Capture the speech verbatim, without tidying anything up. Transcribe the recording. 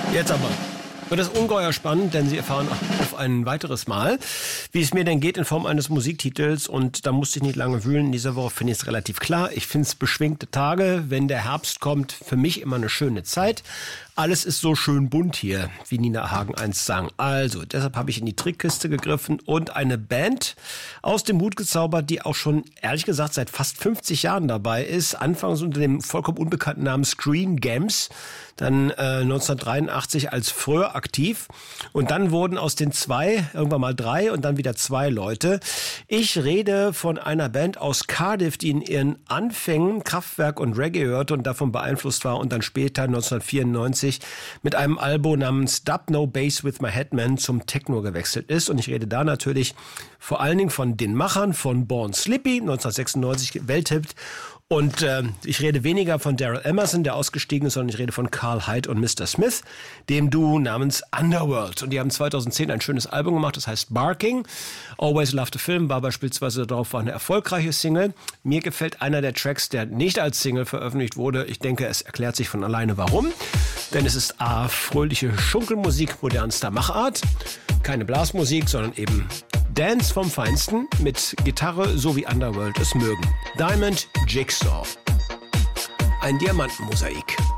Jetzt aber wird es ungeheuer spannend, denn Sie erfahren auf ein weiteres Mal, wie es mir denn geht in Form eines Musiktitels. Und da musste ich nicht lange wühlen. In dieser Woche finde ich es relativ klar. Ich finde es beschwingte Tage. Wenn der Herbst kommt, für mich immer eine schöne Zeit. Alles ist so schön bunt hier, wie Nina Hagen einst sang. Also, deshalb habe ich in die Trickkiste gegriffen und eine Band aus dem Hut gezaubert, die auch schon, ehrlich gesagt, seit fast fünfzig Jahren dabei ist. Anfangs unter dem vollkommen unbekannten Namen Screen Gems, dann äh, neunzehnhundertdreiundachtzig als Fröhr aktiv. Und dann wurden aus den zwei irgendwann mal drei und dann wieder zwei Leute. Ich rede von einer Band aus Cardiff, die in ihren Anfängen Kraftwerk und Reggae hörte und davon beeinflusst war und dann später neunzehnhundertvierundneunzig mit einem Album namens Dub No Bass with My Headman zum Techno gewechselt ist. Und ich rede da natürlich vor allen Dingen von den Machern von Born Slippy, neunzehnhundertsechsundneunzig Welthit. Und äh, ich rede weniger von Daryl Emerson, der ausgestiegen ist, sondern ich rede von Carl Hyde und Mister Smith, dem Duo namens Underworld. Und die haben zweitausendzehn ein schönes Album gemacht, das heißt Barking. Always Loved the Film war beispielsweise darauf war eine erfolgreiche Single. Mir gefällt einer der Tracks, der nicht als Single veröffentlicht wurde. Ich denke, es erklärt sich von alleine warum. Denn es ist A, fröhliche Schunkelmusik modernster Machart. Keine Blasmusik, sondern eben Dance vom Feinsten mit Gitarre, so wie Underworld es mögen. Diamond Jigsaw. Ein Diamantenmosaik.